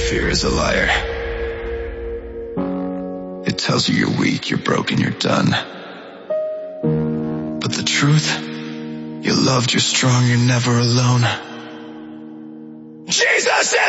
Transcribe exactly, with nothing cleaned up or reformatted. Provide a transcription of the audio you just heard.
Fear is a liar. It tells you you're weak, you're broken, you're done. But the truth, you're loved, you're strong, you're never alone.